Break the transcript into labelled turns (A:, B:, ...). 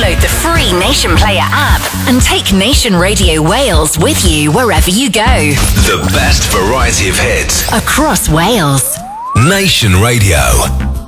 A: Download the free Nation Player app and take Nation Radio Wales with you wherever you go.
B: The best variety of hits
A: across Wales.
B: Nation Radio.